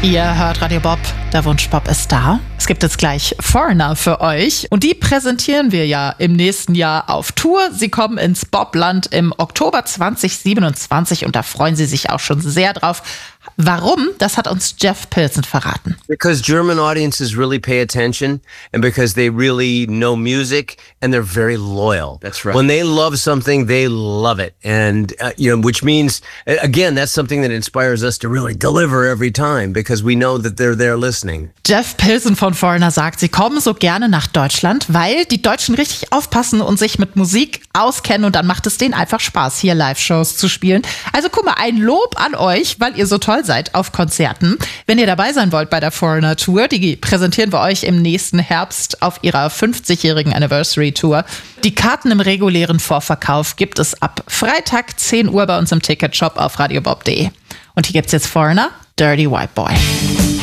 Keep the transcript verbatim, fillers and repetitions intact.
Ihr hört Radio Bob, der Wunschpop ist da. Es gibt jetzt gleich Foreigner für euch und die präsentieren wir ja im nächsten Jahr auf Tour. Sie kommen ins Bobland im Oktober zwanzig siebenundzwanzig und da freuen sie sich auch schon sehr drauf. Warum? Das hat uns Jeff Pilson verraten. Because German audiences really pay attention and because they really know music and they're very loyal. That's right. When they love something, they love it. And, uh, you know, which means, again, that's something that inspires us to really deliver every time because we know that they're there listening. Jeff Pilson von Foreigner sagt, sie kommen so gerne nach Deutschland, weil die Deutschen richtig aufpassen und sich mit Musik auskennen und dann macht es denen einfach Spaß, hier Live-Shows zu spielen. Also guck mal, ein Lob an euch, weil ihr so toll seid auf Konzerten. Wenn ihr dabei sein wollt bei der Foreigner Tour, die präsentieren wir euch im nächsten Herbst auf ihrer fünfzigjährigen Anniversary Tour. Die Karten im regulären Vorverkauf gibt es ab Freitag zehn Uhr bei uns im Ticketshop auf radiobob punkt de. Und hier gibt's jetzt Foreigner, Dirty White Boy.